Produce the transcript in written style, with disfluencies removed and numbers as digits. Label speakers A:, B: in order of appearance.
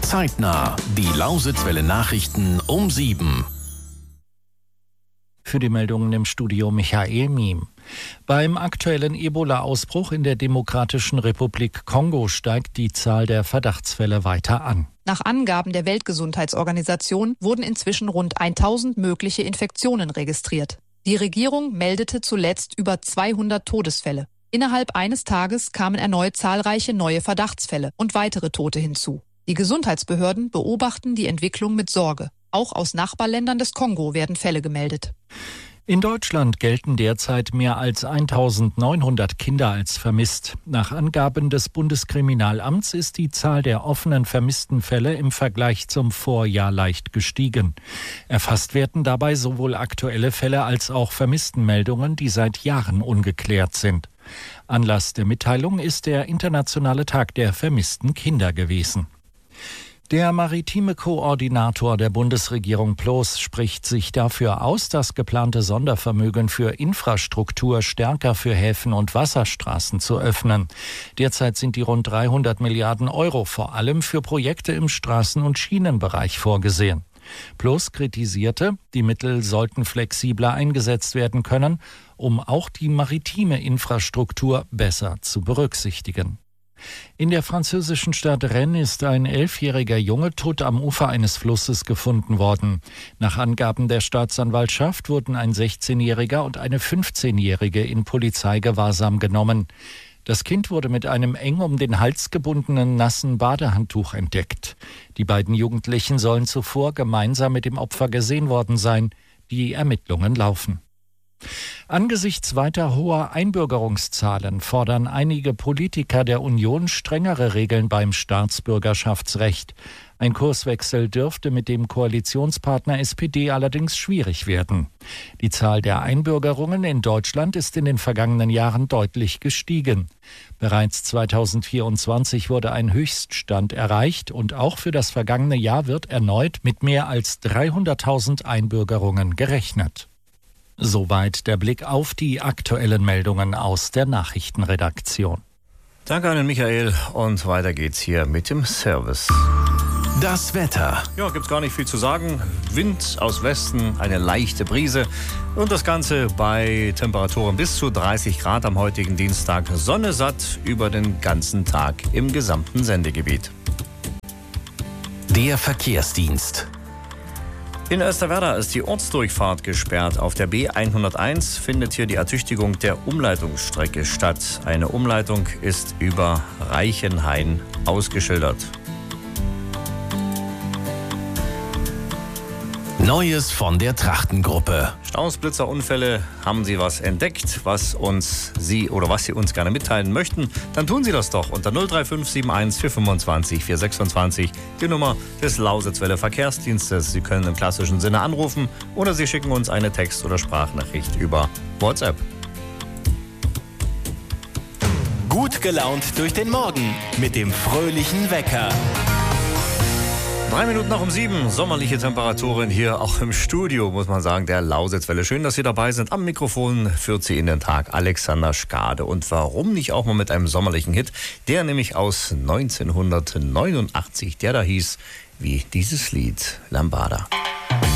A: Zeitnah. Die Lausitzwelle Nachrichten um 7.
B: Für die Meldungen im Studio Michael Miem. Beim aktuellen Ebola-Ausbruch in der Demokratischen Republik Kongo steigt die Zahl der Verdachtsfälle weiter an.
C: Nach Angaben der Weltgesundheitsorganisation wurden inzwischen rund 1000 mögliche Infektionen registriert. Die Regierung meldete zuletzt über 200 Todesfälle. Innerhalb eines Tages kamen erneut zahlreiche neue Verdachtsfälle und weitere Tote hinzu. Die Gesundheitsbehörden beobachten die Entwicklung mit Sorge. Auch aus Nachbarländern des Kongo werden Fälle gemeldet.
B: In Deutschland gelten derzeit mehr als 1900 Kinder als vermisst. Nach Angaben des Bundeskriminalamts ist die Zahl der offenen vermissten Fälle im Vergleich zum Vorjahr leicht gestiegen. Erfasst werden dabei sowohl aktuelle Fälle als auch Vermisstenmeldungen, die seit Jahren ungeklärt sind. Anlass der Mitteilung ist der Internationale Tag der vermissten Kinder gewesen. Der maritime Koordinator der Bundesregierung Ploß spricht sich dafür aus, das geplante Sondervermögen für Infrastruktur stärker für Häfen und Wasserstraßen zu öffnen. Derzeit sind die rund 300 Milliarden Euro vor allem für Projekte im Straßen- und Schienenbereich vorgesehen. Ploß kritisierte, die Mittel sollten flexibler eingesetzt werden können, um auch die maritime Infrastruktur besser zu berücksichtigen. In der französischen Stadt Rennes ist ein 11-jähriger Junge tot am Ufer eines Flusses gefunden worden. Nach Angaben der Staatsanwaltschaft wurden ein 16-jähriger und eine 15-jährige in Polizeigewahrsam genommen. Das Kind wurde mit einem eng um den Hals gebundenen nassen Badehandtuch entdeckt. Die beiden Jugendlichen sollen zuvor gemeinsam mit dem Opfer gesehen worden sein. Die Ermittlungen laufen. Angesichts weiter hoher Einbürgerungszahlen fordern einige Politiker der Union strengere Regeln beim Staatsbürgerschaftsrecht. Ein Kurswechsel dürfte mit dem Koalitionspartner SPD allerdings schwierig werden. Die Zahl der Einbürgerungen in Deutschland ist in den vergangenen Jahren deutlich gestiegen. Bereits 2024 wurde ein Höchststand erreicht und auch für das vergangene Jahr wird erneut mit mehr als 300.000 Einbürgerungen gerechnet. Soweit der Blick auf die aktuellen Meldungen aus der Nachrichtenredaktion.
D: Danke an den Michael und weiter geht's hier mit dem Service.
A: Das Wetter.
D: Ja, gibt's gar nicht viel zu sagen. Wind aus Westen, eine leichte Brise und das Ganze bei Temperaturen bis zu 30 Grad am heutigen Dienstag. Sonne satt über den ganzen Tag im gesamten Sendegebiet.
A: Der Verkehrsdienst.
D: In Elsterwerda ist die Ortsdurchfahrt gesperrt. Auf der B101 findet hier die Ertüchtigung der Umleitungsstrecke statt. Eine Umleitung ist über Reichenhain ausgeschildert.
A: Neues von der Trachtengruppe.
D: Stausblitzerunfälle, haben Sie was entdeckt, was Sie uns gerne mitteilen möchten? Dann tun Sie das doch unter 03571 425 426, die Nummer des Lausitzwelle Verkehrsdienstes. Sie können im klassischen Sinne anrufen oder Sie schicken uns eine Text- oder Sprachnachricht über WhatsApp.
A: Gut gelaunt durch den Morgen mit dem fröhlichen Wecker.
D: 3 Minuten nach um 7, sommerliche Temperaturen hier auch im Studio, muss man sagen, der Lausitzwelle. Schön, dass Sie dabei sind. Am Mikrofon führt Sie in den Tag Alexander Skade. Und warum nicht auch mal mit einem sommerlichen Hit, der nämlich aus 1989, der da hieß wie dieses Lied Lambada.